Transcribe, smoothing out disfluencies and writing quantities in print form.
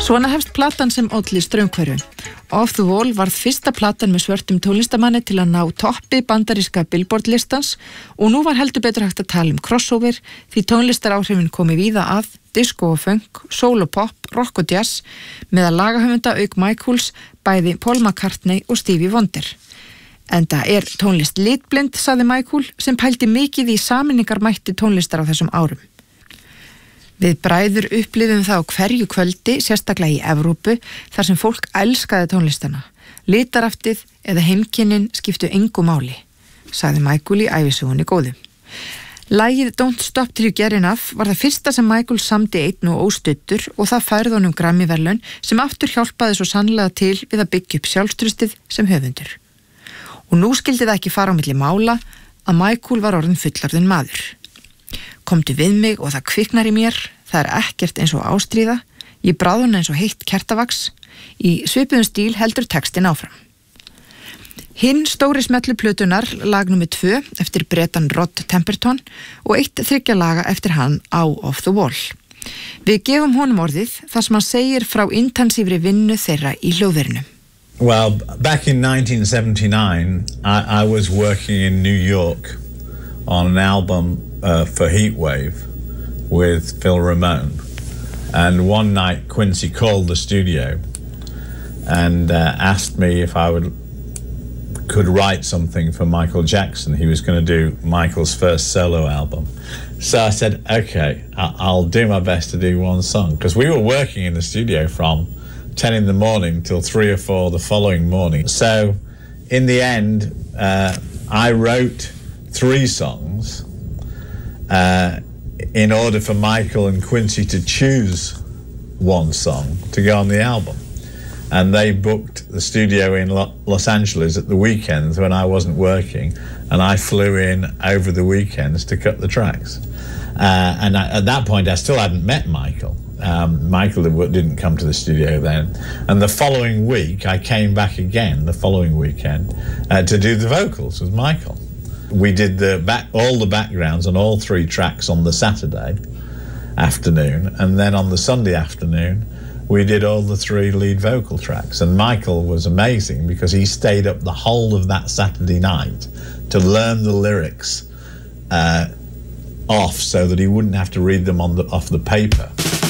Svona hefst platan sem olli straumhverfum. Off the Wall varð fyrsta platan með svörtum tónlistamanni til að ná toppi bandaríska Billboard listans og nú var heldur betur hægt að tala crossover því tónlistaráhrifin komi víða að, disco og funk, soul og pop, rock og jazz með að lagahöfunda auk Michaels bæði Paul McCartney og Stevie Wonder. Enda tónlist litblind, sagði Michael, sem pældi mikið í sameiningarmætti tónlistar á þessum árum. Við bræður upplifum það á hverju kvöldi, sérstaklega í Evrópu, þar sem fólk elskaði tónlistana. Litaraftið eða heimkynnin skiptu engu máli, sagði Michael í ævisögunni góðu. Lagið Don't Stop Till You Get Enough var það fyrsta sem Michael samdi einn og óstuddur og það færði honum Grammy-verðlaun sem aftur hjálpaði svo sannlega til við að byggja upp sjálfstraustið sem höfundur. Og nú skildi það ekki fara á milli mála að Michael var orðinn fullorðinn maður. Komdu við mig og það kviknar í mér, það ekkert eins og ástríða, ég bráðun eins og heitt kertavax, í svipuðum stíl heldur textin áfram. Hinn stóri smellu plötunar, lag nr. 2 eftir Bretan Rod Temperton og 1 þriggja laga eftir hann á Off the Wall. Við gefum honum orðið þar sem hann segir frá intensívri vinnu þeirra í hljóðverinu. Well, back in 1979, I was working in New York on an album for Heatwave with Phil Ramone, and one night Quincy called the studio and asked me if I could write something for Michael Jackson. He was going to do Michael's first solo album. So I said, okay, I'll do my best to do one song, because we were working in the studio from 10 in the morning till 3 or 4 the following morning. So in the end, I wrote 3 songs in order for Michael and Quincy to choose one song to go on the album. And they booked the studio in Los Angeles at the weekends when I wasn't working, and I flew in over the weekends to cut the tracks. And at that point I still hadn't met Michael. Michael didn't come to the studio then, and the following week I came back again the following weekend to do the vocals with Michael. We did all the backgrounds on all 3 tracks on the Saturday afternoon, and then on the Sunday afternoon we did all the 3 lead vocal tracks. And Michael was amazing because he stayed up the whole of that Saturday night to learn the lyrics off so that he wouldn't have to read them off the paper.